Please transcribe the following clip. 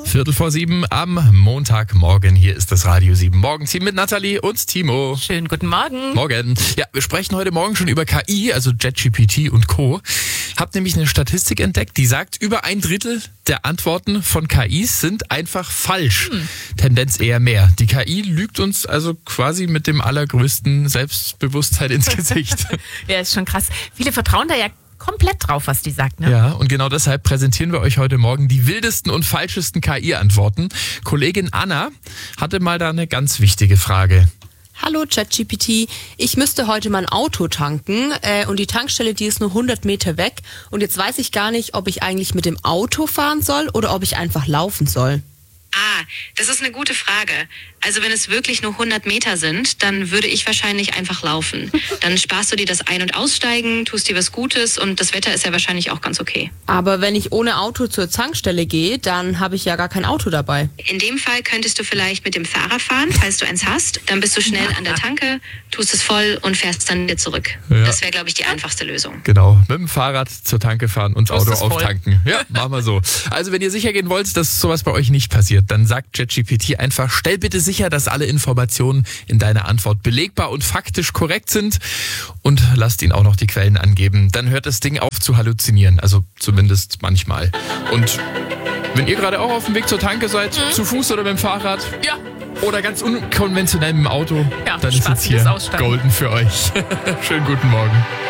7:15 am Montagmorgen. Hier ist das Radio 7 Morgenteam mit Nathalie und Timo. Schönen guten Morgen. Morgen. Ja, wir sprechen heute Morgen schon über KI, also ChatGPT und Co. Hab nämlich eine Statistik entdeckt, die sagt, über 1/3 der Antworten von KIs sind einfach falsch. Tendenz eher mehr. Die KI lügt uns also quasi mit dem allergrößten Selbstbewusstsein ins Gesicht. Ja, ist schon krass. Viele vertrauen da ja komplett drauf, was die sagt, ne? Ja, und genau deshalb präsentieren wir euch heute Morgen die wildesten und falschesten KI-Antworten. Kollegin Anna hatte mal da eine ganz wichtige Frage. Hallo ChatGPT, ich müsste heute mein Auto tanken und die Tankstelle, die ist nur 100 Meter weg und jetzt weiß ich gar nicht, ob ich eigentlich mit dem Auto fahren soll oder ob ich einfach laufen soll. Das ist eine gute Frage. Also wenn es wirklich nur 100 Meter sind, dann würde ich wahrscheinlich einfach laufen. Dann sparst du dir das Ein- und Aussteigen, tust dir was Gutes und das Wetter ist ja wahrscheinlich auch ganz okay. Aber wenn ich ohne Auto zur Tankstelle gehe, dann habe ich ja gar kein Auto dabei. In dem Fall könntest du vielleicht mit dem Fahrrad fahren, falls du eins hast. Dann bist du schnell an der Tanke, tust es voll und fährst dann wieder zurück. Ja. Das wäre, glaube ich, die einfachste Lösung. Genau, mit dem Fahrrad zur Tanke fahren und das Auto ist voll. auftanken. Ja, machen wir so. Also wenn ihr sicher gehen wollt, dass sowas bei euch nicht passiert, dann sagt ChatGPT einfach, stell bitte sicher, dass alle Informationen in deiner Antwort belegbar und faktisch korrekt sind und lasst ihn auch noch die Quellen angeben. Dann hört das Ding auf zu halluzinieren, also zumindest manchmal. Und wenn ihr gerade auch auf dem Weg zur Tanke seid, zu Fuß oder mit dem Fahrrad, Ja. oder ganz unkonventionell mit dem Auto, Ja, dann ist jetzt spaßiges hier Aussteigen. golden für euch. Schönen guten Morgen.